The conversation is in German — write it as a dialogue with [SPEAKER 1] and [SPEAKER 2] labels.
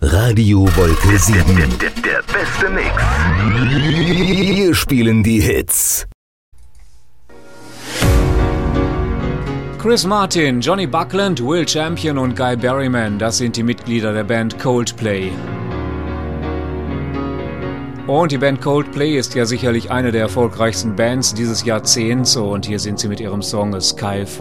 [SPEAKER 1] Radio Wolke 7.
[SPEAKER 2] Der beste Mix.
[SPEAKER 1] Wir spielen die Hits.
[SPEAKER 3] Chris Martin, Johnny Buckland, Will Champion und Guy Berryman, das sind die Mitglieder der Band Coldplay. Und die Band Coldplay ist ja sicherlich eine der erfolgreichsten Bands dieses Jahrzehnts und hier sind sie mit ihrem Song A Sky Full